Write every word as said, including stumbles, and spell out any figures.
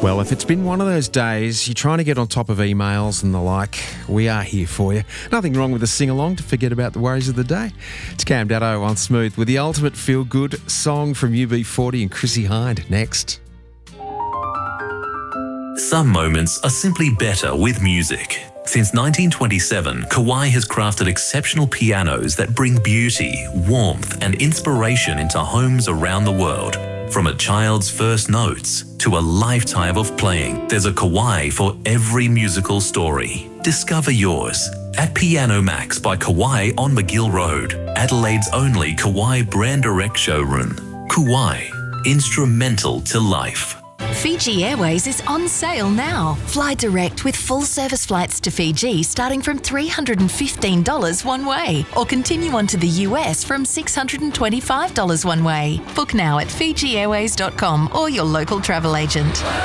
Well, if it's been one of those days, you're trying to get on top of emails and the like, we are here for you. Nothing wrong with a sing-along to forget about the worries of the day. It's Cam Datto on Smooth with the ultimate feel-good song from U B forty and Chrissy Hind next. Some moments are simply better with music. Since nineteen twenty-seven, Kawai has crafted exceptional pianos that bring beauty, warmth, and inspiration into homes around the world. From a child's first notes to a lifetime of playing, there's a Kawai for every musical story. Discover yours at Piano Max by Kawai on McGill Road, Adelaide's only Kawai brand direct showroom. Kawai, instrumental to life. Fiji Airways is on sale now. Fly direct with full service flights to Fiji starting from three hundred fifteen dollars one way, or continue on to the U S from six hundred twenty-five dollars one way. Book now at fiji airways dot com or your local travel agent.